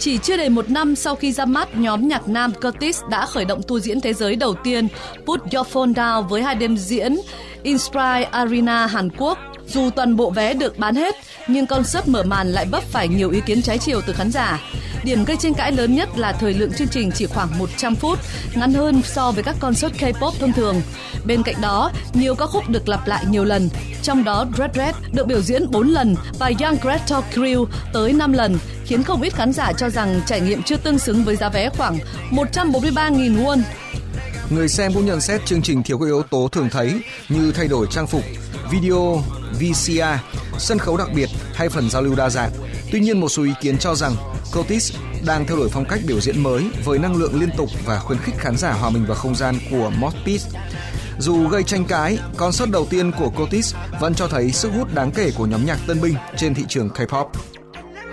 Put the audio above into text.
Chỉ chưa đầy một năm sau khi ra mắt, nhóm nhạc nam Curtis đã khởi động tour diễn thế giới đầu tiên Put Your Phone Down với 2 đêm diễn Inspire Arena Hàn Quốc. Dù toàn bộ vé được bán hết, nhưng concert mở màn lại vấp phải nhiều ý kiến trái chiều từ khán giả. Điểm gây tranh cãi lớn nhất là thời lượng chương trình chỉ khoảng 100 phút, ngắn hơn so với các concert K-pop thông thường. Bên cạnh đó, nhiều ca khúc được lặp lại nhiều lần, trong đó Red Red được biểu diễn 4 lần và Young Gretel Crew tới 5 lần, khiến không ít khán giả cho rằng trải nghiệm chưa tương xứng với giá vé khoảng 143.000 won. Người xem cũng nhận xét chương trình thiếu các yếu tố thường thấy như thay đổi trang phục, video, VCR, sân khấu đặc biệt hay phần giao lưu đa dạng. Tuy nhiên, một số ý kiến cho rằng Curtis đang theo đuổi phong cách biểu diễn mới với năng lượng liên tục và khuyến khích khán giả hòa mình vào không gian của Mosh Pit. Dù gây tranh cãi, concert đầu tiên của Curtis vẫn cho thấy sức hút đáng kể của nhóm nhạc tân binh trên thị trường K-pop.